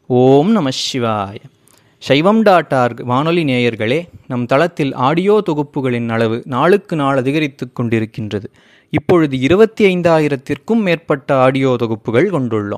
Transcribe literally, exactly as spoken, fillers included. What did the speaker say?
ஓம் நம சிவாய. சைவம் டாட் ஆர்க் வானொலி நேயர்களே, நம் தளத்தில் ஆடியோ தொகுப்புகளின் அளவு நாளுக்கு நாள் அதிகரித்து கொண்டிருக்கின்றது. இப்பொழுது இருபத்தி ஐந்தாயிரத்திற்கும் மேற்பட்ட ஆடியோ தொகுப்புகள் கொண்டுள்ளோம்.